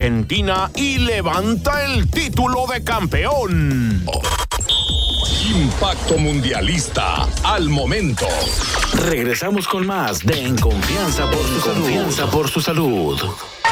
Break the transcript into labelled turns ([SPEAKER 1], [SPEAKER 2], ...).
[SPEAKER 1] Argentina y levanta el título de campeón.
[SPEAKER 2] Impacto Mundialista al momento.
[SPEAKER 3] Regresamos con más de En Confianza por su Salud.